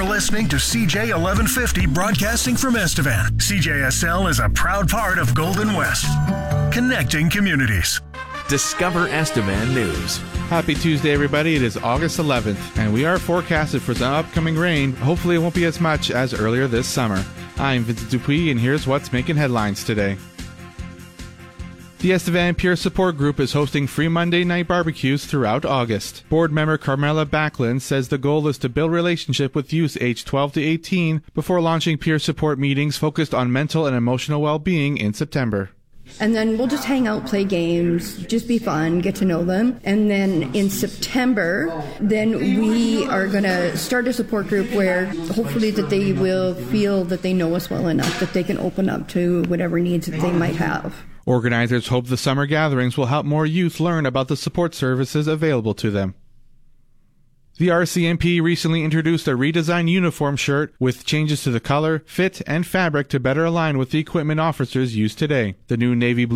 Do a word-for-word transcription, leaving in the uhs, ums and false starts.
You're listening to C J eleven fifty broadcasting from Estevan. C J S L is a proud part of Golden West, connecting communities. Discover Estevan News. Happy Tuesday, everybody. It is August eleventh, and we are forecasted for some upcoming rain. Hopefully it won't be as much as earlier this summer. I'm Vincent Dupuis, and here's what's making headlines today. The Estevan Peer Support Group is hosting free Monday night barbecues throughout August. Board member Carmela Backlund says the goal is to build relationship with youth aged twelve to eighteen before launching peer support meetings focused on mental and emotional well-being in September. And then we'll just hang out, play games, just be fun, get to know them. And then in September, then we are going to start a support group where hopefully that they will feel that they know us well enough that they can open up to whatever needs that they might have. Organizers hope the summer gatherings will help more youth learn about the support services available to them. The R C M P recently introduced a redesigned uniform shirt with changes to the color, fit, and fabric to better align with the equipment officers use today. The new navy blue